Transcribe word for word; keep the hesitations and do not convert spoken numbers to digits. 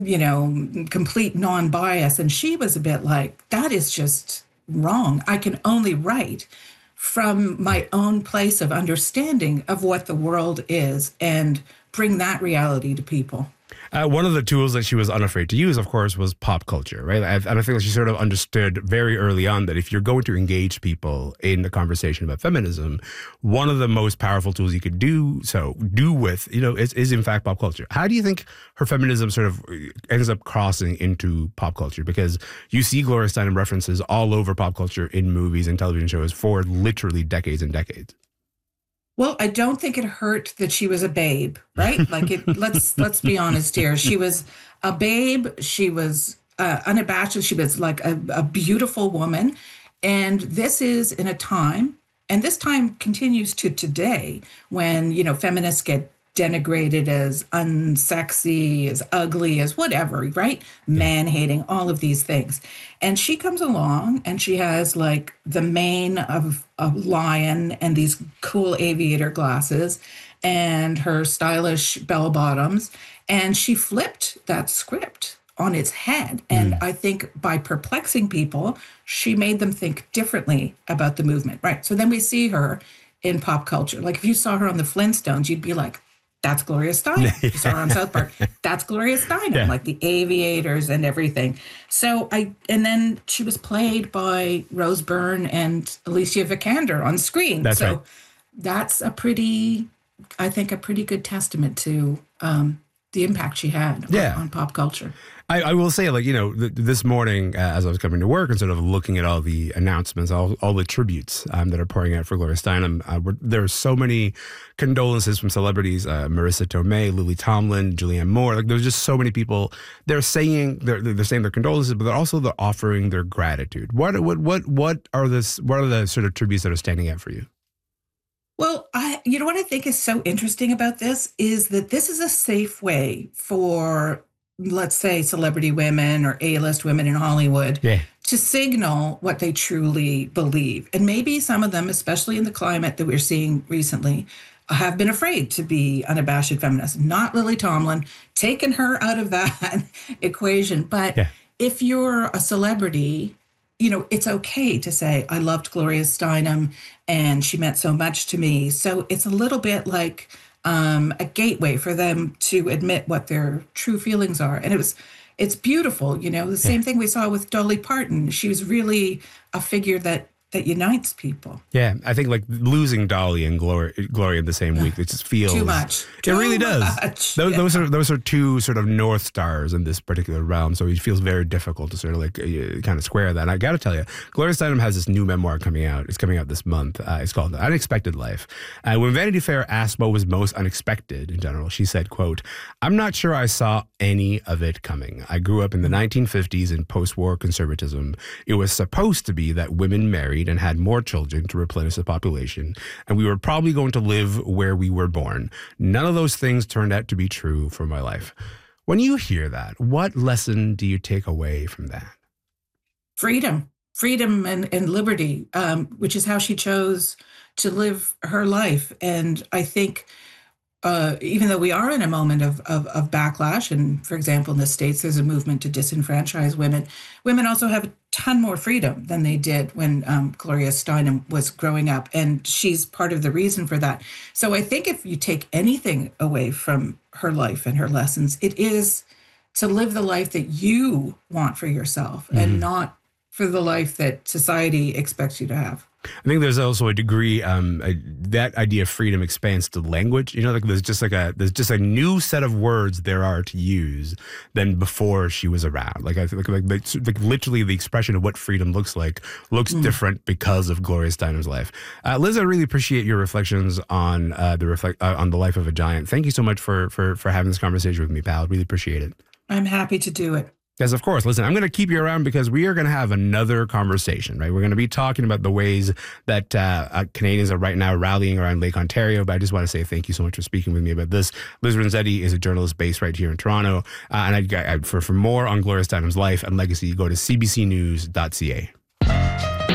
you know, complete non-bias. And she was a bit like, that is just wrong. I can only write from my own place of understanding of what the world is and bring that reality to people. Uh, one of the tools that she was unafraid to use, of course, was pop culture, right? I, and I think that she sort of understood very early on that if you're going to engage people in the conversation about feminism, one of the most powerful tools you could do so, do with, you know, is, is in fact pop culture. How do you think her feminism sort of ends up crossing into pop culture? Because you see Gloria Steinem references all over pop culture in movies and television shows for literally decades and decades. Well, I don't think it hurt that she was a babe, right? Like, it, let's let's be honest here. She was a babe. She was uh, unabashed. She was like a, a beautiful woman. And this is in a time, and this time continues to today, when, you know, feminists get denigrated as unsexy, as ugly, as whatever, right? Man-hating, all of these things. And she comes along and she has like the mane of a lion and these cool aviator glasses and her stylish bell bottoms. And she flipped that script on its head. And mm. I think by perplexing people, she made them think differently about the movement, right? So then we see her in pop culture. Like if you saw her on the Flintstones, you'd be like, that's Gloria Steinem. You saw her on South Park. That's Gloria Steinem, yeah. Like the aviators and everything. So I, and then she was played by Rose Byrne and Alicia Vikander on screen. That's so right. That's a pretty, I think, a pretty good testament to um, the impact she had yeah. on, on pop culture. I, I will say, like, you know, th- this morning uh, as I was coming to work and sort of looking at all the announcements, all, all the tributes um, that are pouring out for Gloria Steinem, uh, were, there are so many condolences from celebrities, uh, Marissa Tomei, Lily Tomlin, Julianne Moore. Like, there's just so many people. They're saying they're, they're saying their condolences, but they're also they're offering their gratitude. What what what what are this? What are the sort of tributes that are standing out for you? Well, I, you know what I think is so interesting about this is that this is a safe way for, let's say, celebrity women or A-list women in Hollywood yeah. to signal what they truly believe. And maybe some of them, especially in the climate that we're seeing recently, have been afraid to be unabashed feminists. Not Lily Tomlin, taking her out of that equation. But yeah. if you're a celebrity, you know, it's okay to say, I loved Gloria Steinem and she meant so much to me. So it's a little bit like um, a gateway for them to admit what their true feelings are. And it was, it's beautiful. You know, the same yeah. thing we saw with Dolly Parton. She was really a figure that that unites people. Yeah, I think like losing Dolly and Gloria, Gloria in the same week, it just feels too much. It Too really does. Much. Those, Yeah. those are those are two sort of north stars in this particular realm. So it feels very difficult to sort of like uh, kind of square that. And I got to tell you, Gloria Steinem has this new memoir coming out. It's coming out this month. Uh, it's called Unexpected Life. Uh, when Vanity Fair asked what was most unexpected in general, she said, "quote I'm not sure I saw any of it coming. I grew up in the nineteen fifties in post-war conservatism. It was supposed to be that women married and had more children to replenish the population, and we were probably going to live where we were born. None of those things turned out to be true for my life." When you hear that, what lesson do you take away from that? Freedom, freedom and, and liberty, um, which is how she chose to live her life. And I think uh, even though we are in a moment of, of, of backlash, and for example, in the States, there's a movement to disenfranchise women, women also have a ton more freedom than they did when um, Gloria Steinem was growing up. And she's part of the reason for that. So I think if you take anything away from her life and her lessons, it is to live the life that you want for yourself mm-hmm. and not for the life that society expects you to have. I think there's also a degree um, a, that idea of freedom expands to language. You know, like there's just like a there's just a new set of words there are to use than before she was around. Like I think like, like, like literally the expression of what freedom looks like looks mm. different because of Gloria Steinem's life. Uh, Liz, I really appreciate your reflections on uh, the reflect uh, on the life of a giant. Thank you so much for for for having this conversation with me, pal. Really appreciate it. I'm happy to do it. Yes, of course. Listen, I'm going to keep you around because we are going to have another conversation, right? We're going to be talking about the ways that uh, uh, Canadians are right now rallying around Lake Ontario. But I just want to say thank you so much for speaking with me about this. Liz Renzetti is a journalist based right here in Toronto. Uh, and I, I, for, for more on Gloria Steinem's life and legacy, go to c b c news dot c a.